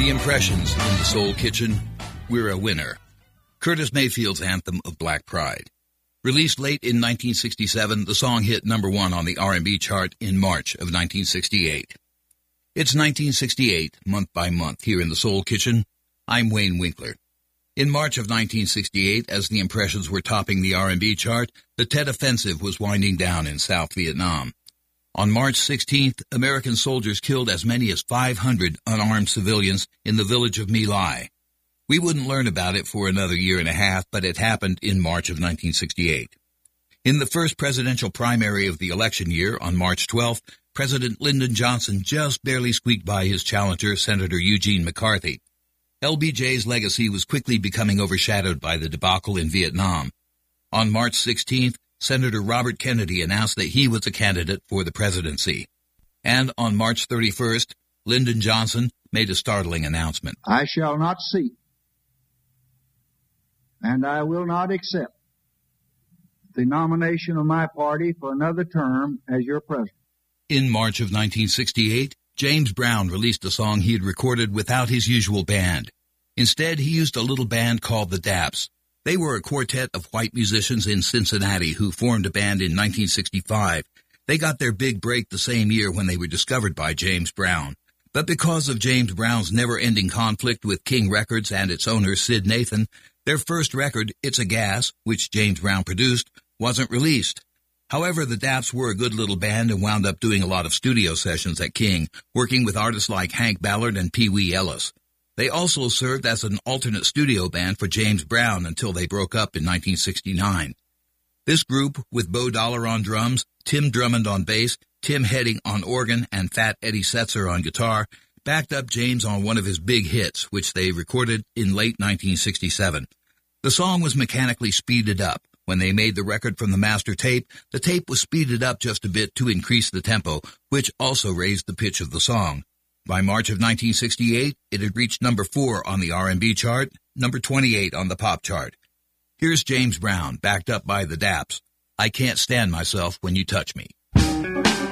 The Impressions in the Soul Kitchen, We're a Winner. Curtis Mayfield's anthem of Black Pride. Released late in 1967, the song hit number 1 on the R&B chart in March of 1968. It's 1968, month by month, here in the Soul Kitchen. I'm Wayne Winkler. In March of 1968, as the Impressions were topping the R&B chart, the Tet Offensive was winding down in South Vietnam. On March 16th, American soldiers killed as many as 500 unarmed civilians in the village of My Lai. We wouldn't learn about it for another year and a half, but it happened in March of 1968. In the first presidential primary of the election year, on March 12th, President Lyndon Johnson just barely squeaked by his challenger, Senator Eugene McCarthy. LBJ's legacy was quickly becoming overshadowed by the debacle in Vietnam. On March 16th, Senator Robert Kennedy announced that he was a candidate for the presidency. And on March 31st, Lyndon Johnson made a startling announcement. I shall not seek, and I will not accept the nomination of my party for another term as your president. In March of 1968, James Brown released a song he had recorded without his usual band. Instead, he used a little band called the Daps. They were a quartet of white musicians in Cincinnati who formed a band in 1965. They got their big break the same year when they were discovered by James Brown. But because of James Brown's never-ending conflict with King Records and its owner, Sid Nathan, their first record, It's a Gas, which James Brown produced, wasn't released. However, the Daps were a good little band and wound up doing a lot of studio sessions at King, working with artists like Hank Ballard and Pee Wee Ellis. They also served as an alternate studio band for James Brown until they broke up in 1969. This group, with Bo Dollar on drums, Tim Drummond on bass, Tim Heading on organ, and Fat Eddie Setzer on guitar, backed up James on one of his big hits, which they recorded in late 1967. The song was mechanically speeded up. When they made the record from the master tape, the tape was speeded up just a bit to increase the tempo, which also raised the pitch of the song. By March of 1968, it had reached number 4 on the R&B chart, number 28 on the pop chart. Here's James Brown, backed up by the Daps. I Can't Stand Myself When You Touch Me.